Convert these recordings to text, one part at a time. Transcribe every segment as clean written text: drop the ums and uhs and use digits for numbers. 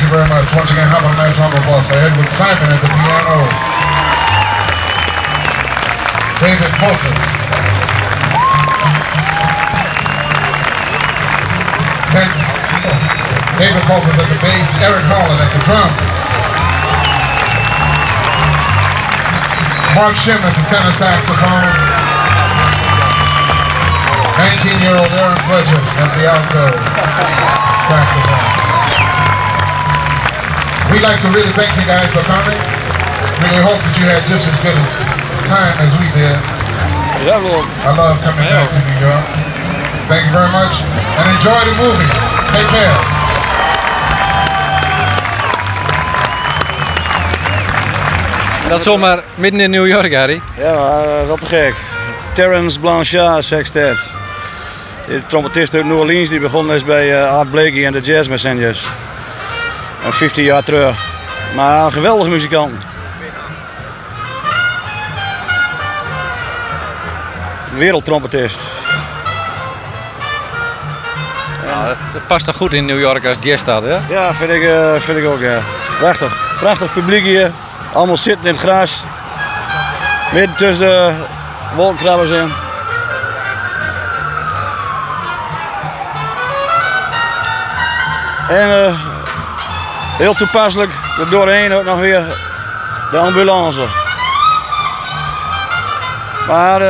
you very much. Once again, how about a nice round of applause for Edward Simon at the piano. David Poulton. David Poulton at the bass. Eric Holland at the drums. Mark Shim at the tenor saxophone. 19-year-old Aaron Fletcher at the alto saxophone. We'd like to really thank you guys for coming. Really hope that you had just as good a time as we did. I love coming back to New York. Thank you very much and enjoy the movie. Take care. Dat zomaar midden in New York, Harry. Ja, wel te gek. Terence Blanchard Sextet. De trompetist uit New Orleans die begonnen is bij Art Blakey en de Jazz Messengers. 15 jaar terug. Maar een geweldige muzikant. Wereldtrompetist. Nou, dat past toch goed in New York als jazzstad, hè? Ja, vind ik ook, ja. Prachtig. Prachtig publiek hier. Allemaal zitten in het gras. Midden tussen de wolkenkrabbers in. En heel toepasselijk, er doorheen ook nog weer de ambulance. Maar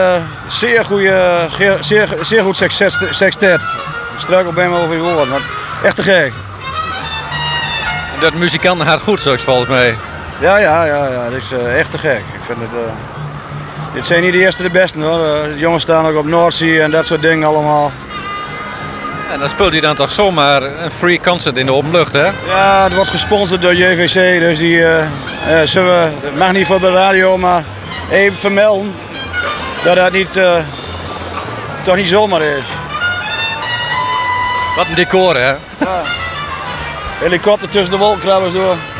zeer goed sextet. Ik struikel bij me over je woord, maar echt te gek. Dat muzikanten gaat goed, zoals volgens mij. Ja, dat is echt te gek. Ik vind het, dit zijn niet de eerste de beste hoor. De jongens staan ook op Noordzee en dat soort dingen allemaal. En dan speelt hij dan toch zomaar een free concert in de open lucht, hè? Ja, het wordt gesponsord door JVC, dus die het mag niet voor de radio, maar even vermelden dat dat niet, toch niet zomaar is. Wat een decor, hè? Ja. Helikopter tussen de wolkenkrabbers door.